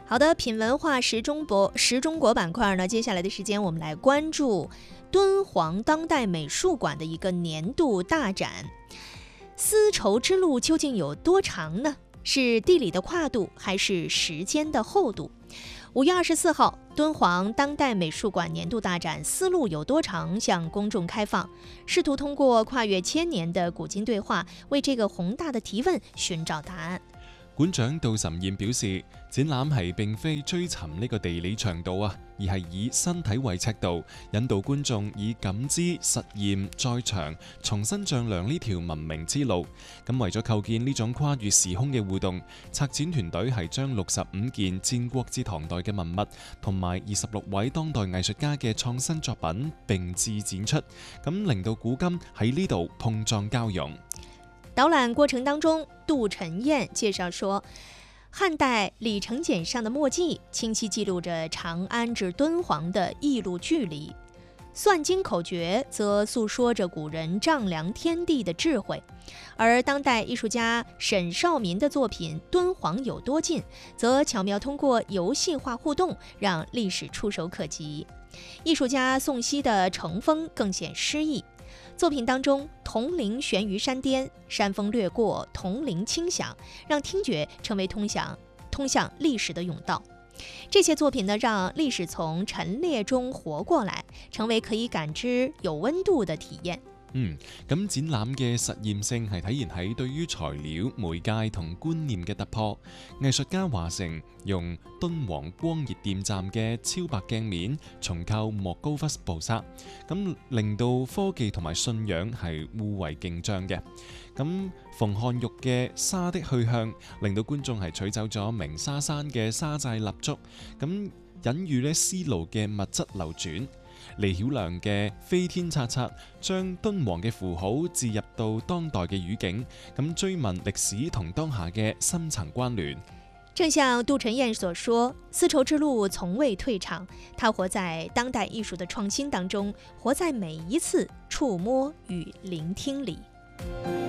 好的，品文化时中国板块呢，接下来的时间我们来关注敦煌当代美术馆的一个年度大展。丝绸之路究竟有多长呢？是地理的跨度，还是时间的厚度？5月24号，敦煌当代美术馆年度大展《丝路有多长》向公眾開放，試圖通過跨越千年的古今對話，為這個宏大的提問尋找答案。 館長杜岑彥表示，展覽係並非追尋呢個地理長度而係以身體為尺度，引導觀眾以感知、實驗、再場，重新丈量呢條文明之路。咁為咗構建呢種跨越時空嘅互動，策展團隊係將65件戰國至唐代嘅文物同埋26位當代藝術家嘅創新作品並置展出，咁令到古今喺呢度碰撞交融。 導覽過程當中，杜晨燕介紹說，漢代里程簡上的墨跡清晰記錄着長安至敦煌的異路距離，算經口訣則訴說着古人丈量天地的智慧，而當代藝術家沈紹民的作品《敦煌有多近》則巧妙通過遊戲化互動，讓歷史觸手可及。藝術家宋熙的乘風更顯詩意，作品當中，銅鈴懸於山巔，山風掠過，銅鈴輕響，讓聽覺成為通向歷史的甬道。這些作品呢，讓歷史從陳列中活過來，成為可以感知有溫度的體驗。 咁展覽嘅實驗性係體現喺對於材料、媒介同觀念嘅突破。藝術家華成用敦煌光熱電站嘅超白鏡面重構莫高窟菩薩，咁令到科技同埋信仰係互為競爭嘅。咁馮漢玉嘅沙的去向，令到觀眾係取走咗鳴沙山嘅沙寨蠟燭，咁隱喻呢絲路嘅物質流轉。李曉亮嘅飛天擦擦將敦煌嘅符號置入到當代嘅語境，咁追問歷史同當下嘅深層關聯。 正像杜晨燕所說，絲綢之路從未退場，它活在當代藝術的創新當中，活在每一次觸摸與聆聽裡。